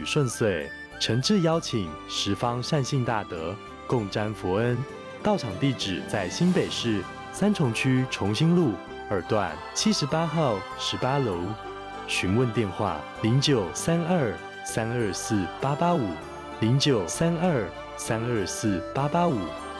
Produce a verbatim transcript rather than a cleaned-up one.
旅顺遂，诚挚邀请十方善信大德共沾佛恩。到场地址在新北市三重区重兴路二段七十八号十八楼。询问电话：零九三二三二四八八五零九三二三二四八八五。